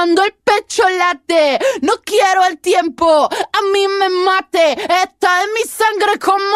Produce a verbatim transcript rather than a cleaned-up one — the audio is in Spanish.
cuando el pecho late. No quiero el tiempo, a mí me mate. Esta es mi sangre como